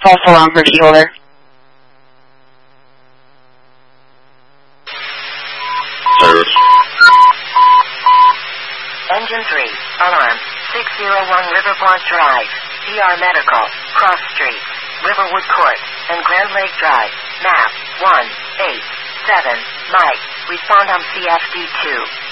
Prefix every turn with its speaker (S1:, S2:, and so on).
S1: False alarm for key holder.
S2: Service.
S3: Engine 3, alarm, 601 Riverport Drive, PR Medical, Cross Street, Riverwood Court, and Grand Lake Drive, map 187, Mike, respond on CFD2.